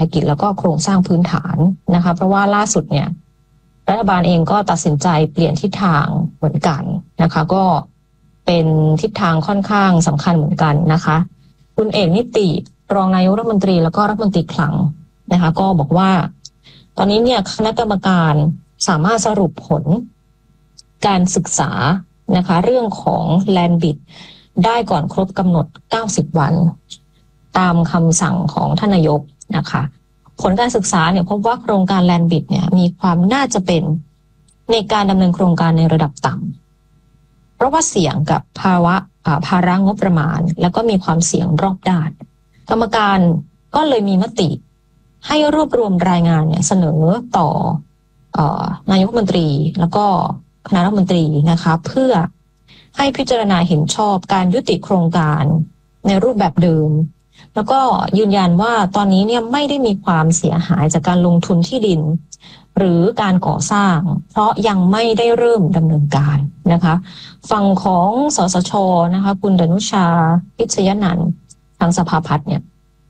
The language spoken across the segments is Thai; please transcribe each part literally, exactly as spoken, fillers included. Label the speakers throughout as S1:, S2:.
S1: ฐกิจแล้วก็โครงสร้างพื้นฐานนะคะเพราะว่าล่าสุดเนี่ยรัฐบาลเองก็ตัดสินใจเปลี่ยนทิศทางเหมือนกันนะคะก็เป็นทิศทางค่อนข้างสำคัญเหมือนกันนะคะคุณเอกนิติรองนายกรัฐมนตรีแล้วก็รัฐมนตรีคลังนะคะก็บอกว่าตอนนี้เนี่ยคณะกรรมการสามารถสรุปผลการศึกษานะคะเรื่องของ Land Bid ได้ก่อนครบกำหนดเก้าสิบวันตามคำสั่งของท่านนายกนะคะผลการศึกษาเนี่ยพบว่าโครงการ Land Bid เนี่ยมีความน่าจะเป็นในการดำเนินโครงการในระดับต่ำเพราะว่าเสี่ยงกับภาวะภาระงบประมาณแล้วก็มีความเสี่ยงรอบด้านกรรมการก็เลยมีมติให้รวบรวมรายงานเนี่ยเสนอต่อเอ่อนายกรัฐมนตรีแล้วก็คณะรัฐมนตรีนะคะเพื่อให้พิจารณาเห็นชอบการยุติโครงการในรูปแบบเดิมแล้วก็ยืนยันว่าตอนนี้เนี่ยไม่ได้มีความเสียหายจากการลงทุนที่ดินหรือการก่อสร้างเพราะยังไม่ได้เริ่มดำเนินการนะคะฝั่งของสสชนะคะคุณดนุชาพิชยนันท์ทางสภาพัฒน์เนี่ย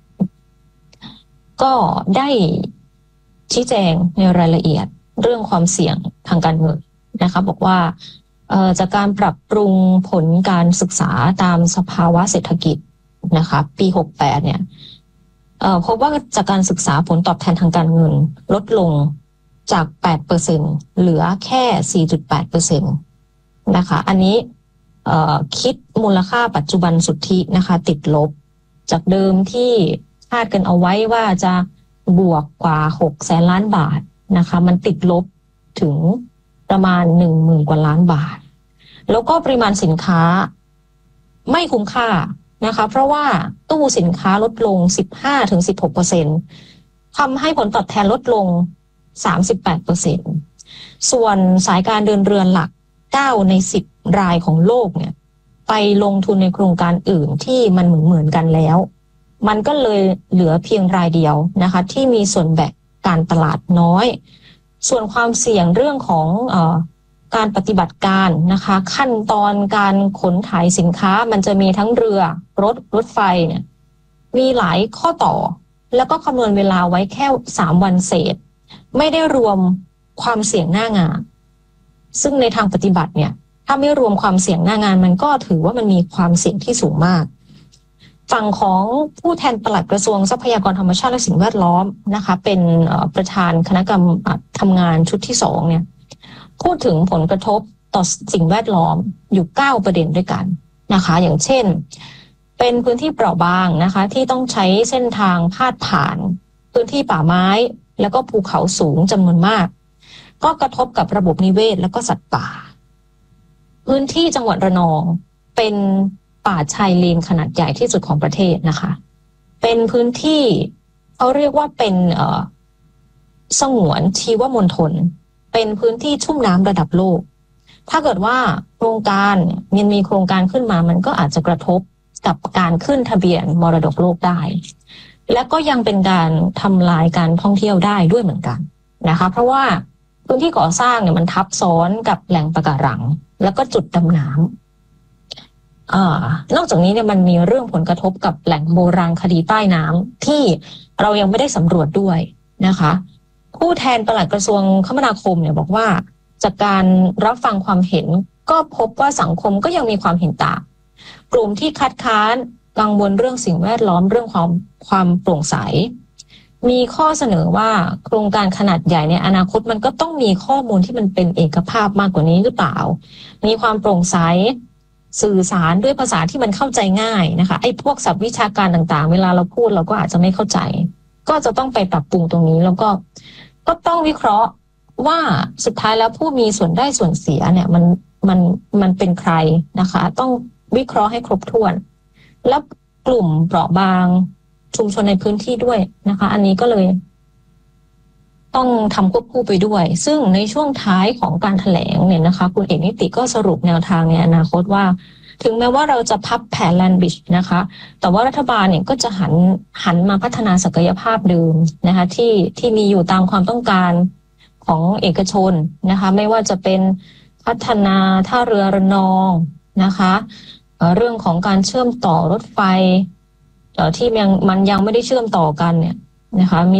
S1: ก็ได้ชี้แจงในรายละเอียดเรื่องความเสี่ยงทางการเงินนะคะบอกว่าจากการปรับปรุงผลการศึกษาตามสภาวะเศรษฐกิจนะคะปีหกสิบแปดเนี่ยพบว่าจากการศึกษาผลตอบแทนทางการเงินลดลงจาก แปดเปอร์เซ็นต์ เหลือแค่ สี่จุดแปดเปอร์เซ็นต์ นะคะอันนี้คิดมูลค่าปัจจุบันสุทธินะคะติดลบจากเดิมที่คาดกันเอาไว้ว่าจะบวกกว่าหกแสนล้านบาทนะคะมันติดลบถึงประมาณ หนึ่งหมื่น กว่าล้านบาทแล้วก็ปริมาณสินค้าไม่คุ้มค่านะคะเพราะว่าตู้สินค้าลดลง สิบห้าถึงสิบหกเปอร์เซ็นต์ ทำให้ผลตอบแทนลดลง สามสิบแปดเปอร์เซ็นต์ ส่วนสายการเดินเรือหลักเก้าในสิบรายของโลกเนี่ยไปลงทุนในโครงการอื่นที่มันเหมือนเหมือนกันแล้วมันก็เลยเหลือเพียงรายเดียวนะคะที่มีส่วนแบ่งการตลาดน้อยส่วนความเสี่ยงเรื่องของเอ่อการปฏิบัติการนะคะขั้นตอนการขนถ่ายสินค้ามันจะมีทั้งเรือรถรถไฟเนี่ยมีหลายข้อต่อแล้วก็คำนวณเวลาไว้แค่สามวันเศษไม่ได้รวมความเสี่ยงหน้างานซึ่งในทางปฏิบัติเนี่ยถ้าไม่รวมความเสี่ยงหน้างานมันก็ถือว่ามันมีความเสี่ยงที่สูงมากฝั่งของผู้แทนปลัดกระทรวงทรัพยากรธรรมชาติและสิ่งแวดล้อมนะคะเป็นประธานคณะกรรมการทำงานชุดที่สองเนี่ยพูดถึงผลกระทบต่อสิ่งแวดล้อมอยู่เก้าประเด็นด้วยกันนะคะอย่างเช่นเป็นพื้นที่เปราะบางนะคะที่ต้องใช้เส้นทางพาดผ่านพื้นที่ป่าไม้แล้วก็ภูเขาสูงจำนวนมากก็กระทบกับระบบนิเวศแล้วก็สัตว์ป่าพื้นที่จังหวัดระนองเป็นป่าชายเลนขนาดใหญ่ที่สุดของประเทศนะคะเป็นพื้นที่เขาเรียกว่าเป็นเอ่อสงวนชีวมณฑลเป็นพื้นที่ชุ่มน้ำระดับโลกถ้าเกิดว่าโครงการมันมีโครงการขึ้นมามันก็อาจจะกระทบกับการขึ้นทะเบียนมรดกโลกได้และก็ยังเป็นการทำลายการท่องเที่ยวได้ด้วยเหมือนกันนะคะเพราะว่าพื้นที่ก่อสร้างเนี่ยมันทับซ้อนกับแหล่งปะการังแล้วก็จุดดำน้ำอ่านอกจากนี้เนี่ยมันมีเรื่องผลกระทบกับแหล่งโบราณคดีใต้น้ำที่เรายังไม่ได้สำรวจด้วยนะคะผู้แทนปลัดกระทรวงคมนาคมเนี่ยบอกว่าจากการรับฟังความเห็นก็พบว่าสังคมก็ยังมีความเห็นต่างกลุ่มที่คัดค้านกังวลเรื่องสิ่งแวดล้อมเรื่องความความโปร่งใสมีข้อเสนอว่าโครงการขนาดใหญ่ในอนาคตมันก็ต้องมีข้อมูลที่มันเป็นเอกภาพมากกว่านี้หรือเปล่ามีความโปร่งใสสื่อสารด้วยภาษาที่มันเข้าใจง่ายนะคะไอ้พวกศัพท์วิชาการต่างๆเวลาเราพูดเราก็อาจจะไม่เข้าใจก็จะต้องไปปรับปรุงตรงนี้แล้วก็ก็ต้องวิเคราะห์ว่าสุดท้ายแล้วผู้มีส่วนได้ส่วนเสียเนี่ยมันมันมันเป็นใครนะคะต้องวิเคราะห์ให้ครบถ้วนแล้วกลุ่มเปราะบางชุมชนในพื้นที่ด้วยนะคะอันนี้ก็เลยต้องทำควบคู่ไปด้วยซึ่งในช่วงท้ายของการแถลงเนี่ยนะคะคุณเอกนิติก็สรุปแนวทางในอนาคตว่าถึงแม้ว่าเราจะพับแผน Land Bridge นะคะแต่ว่ารัฐบาลเนี่ยก็จะหันหันมาพัฒนาศักยภาพเดิมนะคะที่ที่มีอยู่ตามความต้องการของเอกชนนะคะไม่ว่าจะเป็นพัฒนาท่าเรือระนองนะคะเรื่องของการเชื่อมต่อรถไฟที่ยังมันยังไม่ได้เชื่อมต่อกันเนี่ยนะคะมี